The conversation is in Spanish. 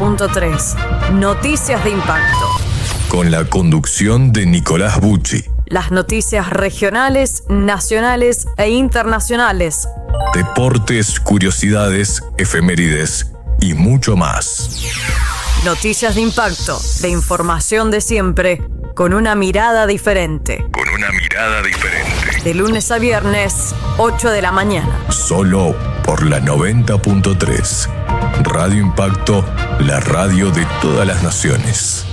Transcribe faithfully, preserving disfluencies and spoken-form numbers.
punto tres. Noticias de impacto. Con la conducción de Nicolás Bucci. Las noticias regionales, nacionales e internacionales. Deportes, curiosidades, efemérides y mucho más. Noticias de impacto, de información de siempre, con una mirada diferente. Con una mirada diferente. De lunes a viernes, ocho de la mañana. Solo por la noventa punto tres. Radio Impacto, la radio de todas las naciones.